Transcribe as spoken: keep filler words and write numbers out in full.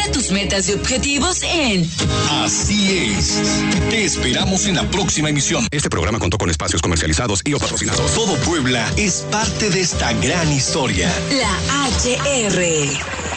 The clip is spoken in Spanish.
Logra tus metas y objetivos en Así es. Te esperamos en la próxima emisión. Este programa contó con espacios comercializados y o patrocinados. Todo Puebla es parte de esta gran historia. La H R.